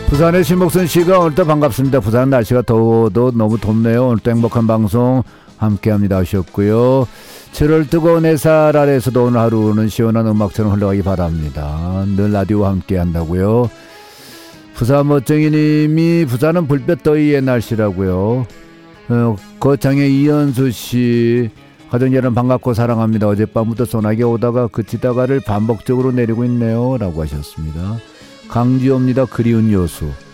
부산의 신목선 씨가 오늘도 반갑습니다. 부산 날씨가 더워도 너무 덥네요. 오늘도 행복한 방송 함께합니다 하셨고요. 7월 뜨거운 햇살 아래에서도 오늘 하루는 시원한 음악처럼 흘러가기 바랍니다. 늘 라디오와 함께한다고요. 부산 멋쟁이님이 부산은 불볕 더위의 날씨라고요. 거창의 이현수 씨, 가정 여러분 반갑고 사랑합니다. 어젯밤부터 소나기 오다가 그치다가를 반복적으로 내리고 있네요 라고 하셨습니다. 강지호입니다. 그리운 여수.